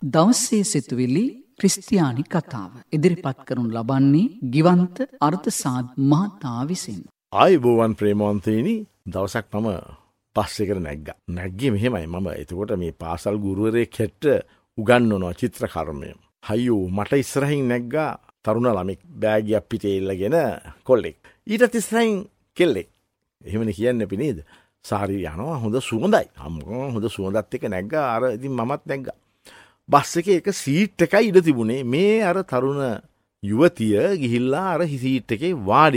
දවසේ සිතුවිලි ක්‍රිස්තියානි කතාව ඉදිරිපත් කරනු ලබන්නේ ගිවන්ත අර්ථසාධ් මහතා විසින්. ආයුබෝවන් ප්‍රේමවන්තයිනි, දවසක් මම බස් එකට නැග්ගා. නැග්ගේ මෙහෙමයි, මම එතකොට මේ පාසල් ගුරුවරයෙක් හැට උගන්වනවා චිත්‍ර කර්මය. හයියෝ, මට ඉස්සරහින් නැග්ගා තරුණ ළමෙක් බෑගයක් පිටේ එල්ලගෙන කොල්ලෙක්. ඊටත් ඉස්සරහින් කෙල්ලෙක්. එහෙමනේ කියන්නේ අපි නේද? සාරි යනවා, හොඳ සුවඳයි. අම්මෝ හොඳ සුවඳත් එක්ක නැග්ගා. අර ඉතින් මමත් නැග්ගා. බස් එකේ එක සීට් එකයි ඉඳ තිබුණේ. මේ අර තරුණ යුවතිය ගිහිල්ලා අර සීට් එකේ වාඩි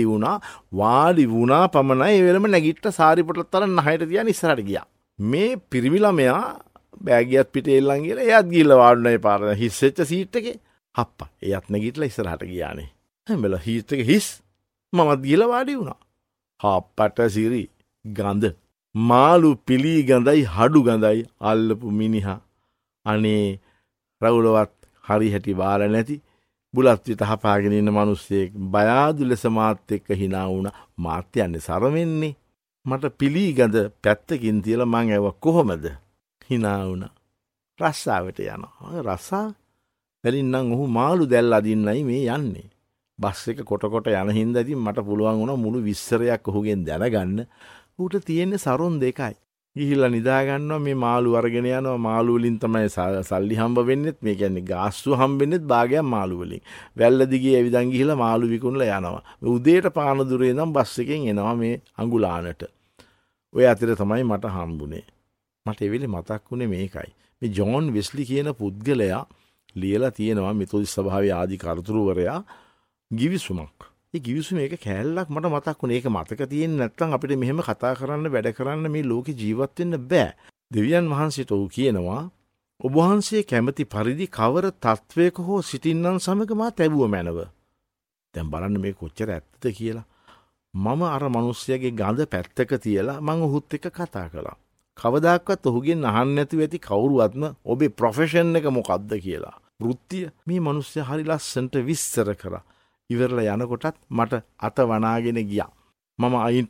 වුණා පමණයි ඒ වෙලම නැගිට්ට සාරිපුටත් අර නහයට තියන් ඉස්සරහට ගියා. මේ පිරිමි ළමයා බෑගියත් පිටේ එල්ලන් ගිහලා එයාත් ගිහිල්ලා වාඩුණා ඒ පාර හිස් වෙච්ච සීට් එකේ. හප්පා එයාත් නැගිටලා ඉස්සරහට ගියානේ. හැබැයි සීට් එක හිස්. මමත් ගිහිල්ලා වාඩි වුණා. හප්පට සිරි ගඳ. මාළු පිලි ගඳයි හඩු ගඳයි අල්ලපු මිනිහා. අනේ රවුලවත් හරි හැටි බාර නැති බුලත් විත හපාගෙන ඉන්න මිනිස්සෙක් බයාදු ලෙස මාත් එක්ක hina වුණා. මාත් යන්නේ සරමෙන්නේ. මට පිලි ගඳ පැත්තකින් තියලා මං ඇව කොහමද? hina වුණා. රස්සාවට යනවා. රස්සා එලින්නම් ඔහු මාළු දැල් අදින්නයි මේ යන්නේ. බස් එක කොට යන හින්දා ඉතින් මට පුළුවන් වුණා මුළු විස්තරයක් ඔහුගෙන් දැනගන්න. ඌට තියෙන්නේ සරොන් දෙකයි. ගිහිල්ලා නිදා ගන්නවා, මේ මාළු අරගෙන යනවා. මාළු වලින් තමයි සල්ලි හම්බ වෙන්නේත්. මේ කියන්නේ ගාස්තු හම්බෙන්නේත් භාගයක් මාළු වලින්. වැල්ල දිගේ ඇවිදන් ගිහිල්ලා මාළු විකුණලා යනවා. උදේට පාන දුරේ ඉඳන් බස් එකෙන් එනවා මේ අඟුලානට. ඔය අතර තමයි මට හම්බුනේ. මට ඒ වෙලේ මතක් වුණේ මේකයි. මේ ජෝන් වෙස්ලි කියන පුද්ගලයා ලියලා තියෙනවා මෙතොදිස් සභාවේ ආදි කර්තෘවරයා ගිවිසුමක්. ඒ ගිවිසුම එක කෑල්ලක් මට මතක් වුණේ. ඒක මතක තියෙන්නේ නැත්නම් අපිට මෙහෙම කතා කරන්න වැඩ කරන්න මේ ලෝකේ ජීවත් වෙන්න බෑ. දෙවියන් වහන්සේට ඌ කියනවා, ඔබ වහන්සේ කැමති පරිදි කවර තත්වයක හෝ සිටින්නන් සමග මා තැබුව මැනව. දැන් බලන්න මේ කොච්චර ඇත්තද කියලා. මම අර මිනිස්සයාගේ ගඳ පැත්තක තියලා මං ඔහුත් එක්ක කතා කළා. කවදාක්වත් ඔහුගෙන් අහන්න නැතුව ඇති කවුරුවත්ම ඔබේ ප්‍රොෆෙෂන් එක මොකක්ද කියලා. වෘත්තිය මේ මිනිස්සයා හරි ලස්සනට විස්තර කරා. ඉවරලා යනකොටත් මට අත වනාගෙන ගියා. මම අයින්ට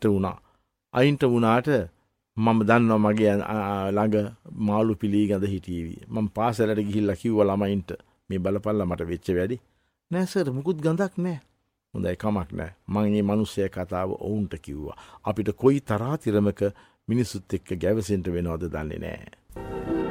වුණාට මම දන්නවා මගේ ළඟ මාළු පිලි ගඳ හිටියේවි. මම පාසලට ගිහිල්ලා කිව්වා ළමයින්ට, මේ බලපල්ලා මට වෙච්ච වැඩි. නෑ සර්, මුකුත් ගඳක් නෑ. හොඳයි, කමක් නෑ. මම මේ මිනිස්සයා කතාව ඔවුන්ට කිව්වා. අපිට කොයි තරහතිරමක මිනිසුත් එක්ක ගැවසෙන්න වෙනවද දන්නේ නෑ.